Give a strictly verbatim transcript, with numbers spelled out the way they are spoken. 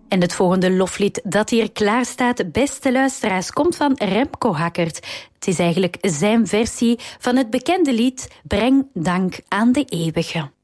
En het volgende loflied dat hier klaar staat, beste luisteraars, komt van Remco Hackert. Het is eigenlijk zijn versie van het bekende lied Breng dank aan de eeuwige.